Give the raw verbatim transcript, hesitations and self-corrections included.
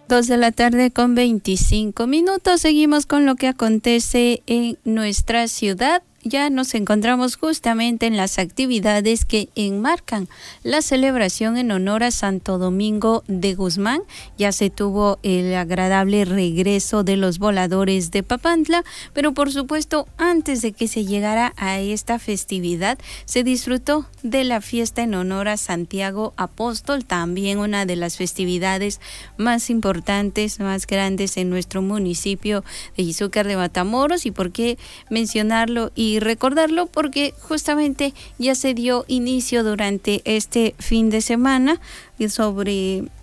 Dos de la tarde con veinticinco minutos. Seguimos con lo que acontece en nuestra ciudad. Ya nos encontramos justamente en las actividades que enmarcan la celebración en honor a Santo Domingo de Guzmán. Ya se tuvo el agradable regreso de los voladores de Papantla, pero por supuesto, antes de que se llegara a esta festividad, se disfrutó de la fiesta en honor a Santiago Apóstol, también una de las festividades más importantes, más grandes en nuestro municipio de Izúcar de Matamoros. ¿Y por qué mencionarlo y recordarlo? Porque justamente ya se dio inicio durante este fin de semana sobre